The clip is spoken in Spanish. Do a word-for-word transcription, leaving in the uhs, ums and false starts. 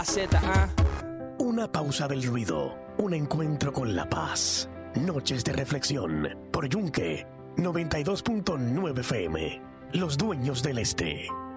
Z, ¿ah? Una pausa del ruido, un encuentro con la paz. Noches de reflexión por Yunque noventa y dos punto nueve F M. Los dueños del este.